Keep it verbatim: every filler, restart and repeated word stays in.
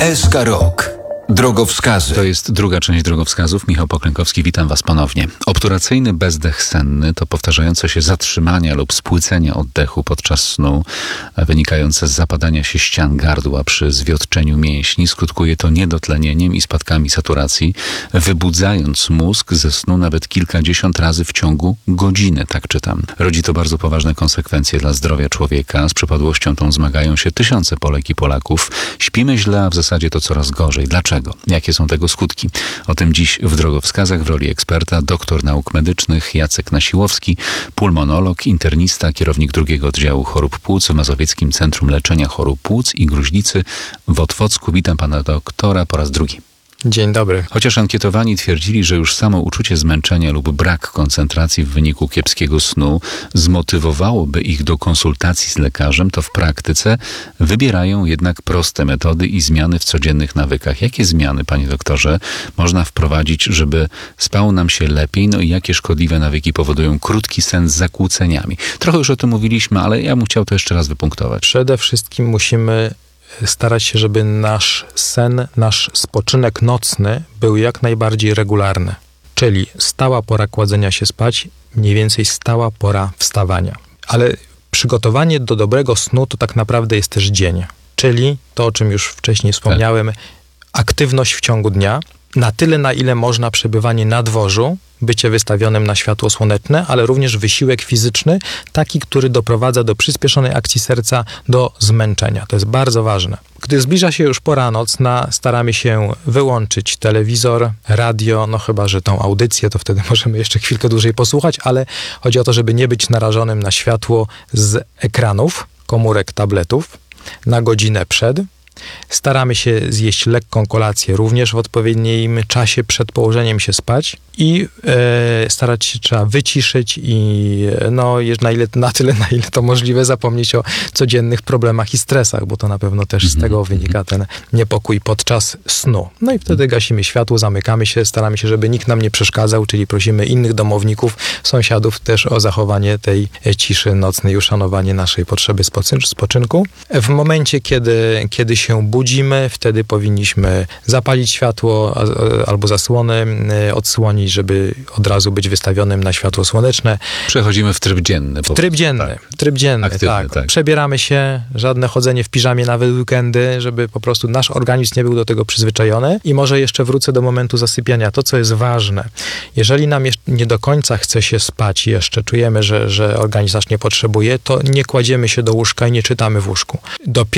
S K Rok. Drogowskazy. To jest druga część drogowskazów. Michał Poklękowski, witam Was ponownie. Obturacyjny bezdech senny to powtarzające się zatrzymania lub spłycenie oddechu podczas snu, wynikające z zapadania się ścian gardła przy zwiotczeniu mięśni. Skutkuje to niedotlenieniem i spadkami saturacji, wybudzając mózg ze snu nawet kilkadziesiąt razy w ciągu godziny, tak czytam. Rodzi to bardzo poważne konsekwencje dla zdrowia człowieka. Z przypadłością tą zmagają się tysiące Polek i Polaków. Śpimy źle, a w zasadzie to coraz gorzej. Dlaczego? Jakie są tego skutki? O tym dziś w drogowskazach w roli eksperta doktor nauk medycznych Jacek Nasiłowski, pulmonolog, internista, kierownik drugiego oddziału chorób płuc w Mazowieckim Centrum Leczenia Chorób Płuc i Gruźlicy w Otwocku. Witam pana doktora po raz drugi. Dzień dobry. Chociaż ankietowani twierdzili, że już samo uczucie zmęczenia lub brak koncentracji w wyniku kiepskiego snu zmotywowałoby ich do konsultacji z lekarzem, to w praktyce wybierają jednak proste metody i zmiany w codziennych nawykach. Jakie zmiany, panie doktorze, można wprowadzić, żeby spało nam się lepiej? No i jakie szkodliwe nawyki powodują krótki sen z zakłóceniami? Trochę już o tym mówiliśmy, ale ja bym chciał to jeszcze raz wypunktować. Przede wszystkim musimy starać się, żeby nasz sen, nasz spoczynek nocny był jak najbardziej regularny. Czyli stała pora kładzenia się spać, mniej więcej stała pora wstawania. Ale przygotowanie do dobrego snu to tak naprawdę jest też dzień. Czyli to, o czym już wcześniej wspomniałem, tak. Aktywność w ciągu dnia, na tyle, na ile można przebywanie na dworzu, bycie wystawionym na światło słoneczne, ale również wysiłek fizyczny, taki, który doprowadza do przyspieszonej akcji serca, do zmęczenia. To jest bardzo ważne. Gdy zbliża się już pora nocna, staramy się wyłączyć telewizor, radio, no chyba że tą audycję, to wtedy możemy jeszcze chwilkę dłużej posłuchać, ale chodzi o to, żeby nie być narażonym na światło z ekranów, komórek, tabletów, na godzinę przed. Staramy się zjeść lekką kolację również w odpowiednim czasie przed położeniem się spać i e, starać się trzeba wyciszyć i no, na, ile, na tyle, na ile to możliwe, zapomnieć o codziennych problemach i stresach, bo to na pewno też z tego wynika ten niepokój podczas snu. No i wtedy gasimy światło, zamykamy się, staramy się, żeby nikt nam nie przeszkadzał, czyli prosimy innych domowników, sąsiadów też o zachowanie tej ciszy nocnej, uszanowanie naszej potrzeby spoczynku. W momencie, kiedy, kiedy się budzimy, wtedy powinniśmy zapalić światło albo zasłony, odsłonić, żeby od razu być wystawionym na światło słoneczne. Przechodzimy w tryb dzienny. W tryb dzienny, tak. tryb dzienny, Aktywny, tak. tak. Przebieramy się, żadne chodzenie w piżamie nawet weekendy, żeby po prostu nasz organizm nie był do tego przyzwyczajony. I może jeszcze wrócę do momentu zasypiania. To, co jest ważne, jeżeli nam nie do końca chce się spać i jeszcze czujemy, że, że organizm nasz nie potrzebuje, to nie kładziemy się do łóżka i nie czytamy w łóżku. Dopiero